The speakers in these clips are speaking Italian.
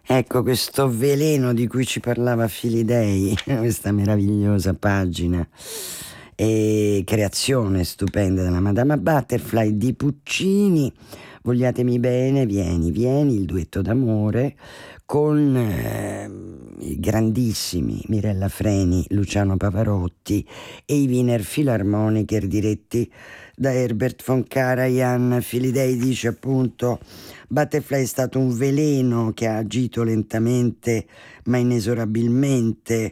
Ecco, questo veleno di cui ci parlava Filidei, questa meravigliosa pagina e creazione stupenda della Madama Butterfly di Puccini. Vogliatemi bene, vieni, vieni, il duetto d'amore con i grandissimi Mirella Freni, Luciano Pavarotti e i Wiener Philharmoniker diretti da Herbert von Karajan. Filidei dice appunto: Butterfly è stato un veleno che ha agito lentamente ma inesorabilmente.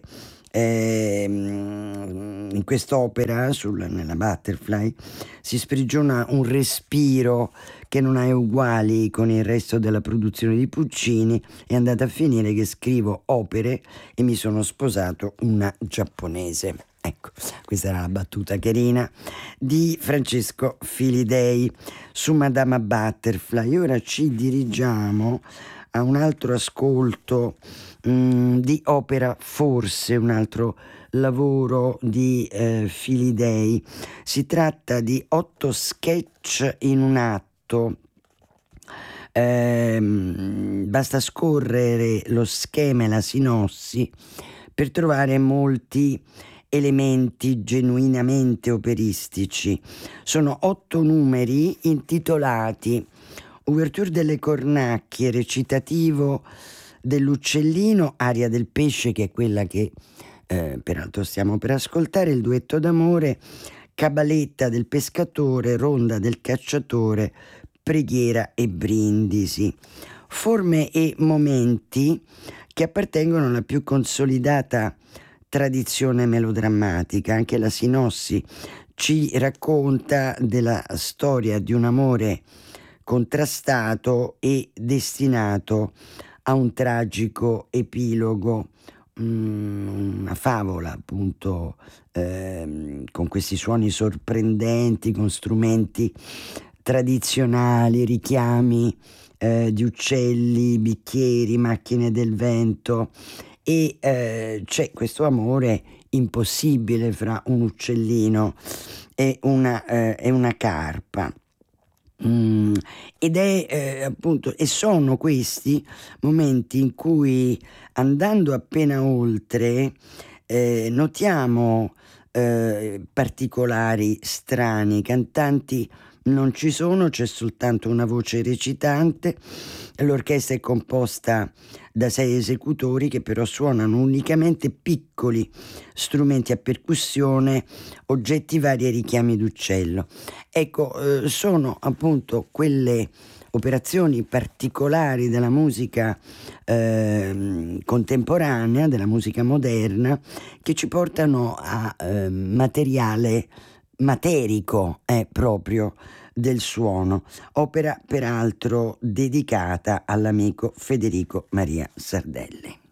In quest'opera, nella Butterfly, si sprigiona un respiro che non ha uguali con il resto della produzione di Puccini. È andata a finire che scrivo opere e mi sono sposato una giapponese. Ecco, questa era la battuta carina di Francesco Filidei su Madama Butterfly. Ora ci dirigiamo a un altro ascolto di opera, forse un altro lavoro di Filidei. Si tratta di 8 sketch in un atto. Basta scorrere lo schema e la sinossi per trovare molti elementi genuinamente operistici. Sono 8 numeri intitolati Ouverture delle cornacchie, recitativo dell'uccellino, aria del pesce, che è quella che peraltro stiamo per ascoltare, il duetto d'amore, cabaletta del pescatore, ronda del cacciatore, preghiera e brindisi. Forme e momenti che appartengono alla più consolidata tradizione melodrammatica. Anche la sinossi ci racconta della storia di un amore contrastato e destinato a un tragico epilogo, una favola appunto, con questi suoni sorprendenti, con strumenti tradizionali, richiami di uccelli, bicchieri, macchine del vento, e c'è questo amore impossibile fra un uccellino e una carpa. Ed è appunto, e sono questi momenti in cui, andando appena oltre, notiamo particolari strani. Cantanti non ci sono, c'è soltanto una voce recitante. L'orchestra è composta da 6 esecutori che però suonano unicamente piccoli strumenti a percussione, oggetti vari e richiami d'uccello. Ecco, sono appunto quelle operazioni particolari della musica contemporanea, della musica moderna, che ci portano a materiale materico proprio del suono. Opera peraltro dedicata all'amico Federico Maria Sardelli.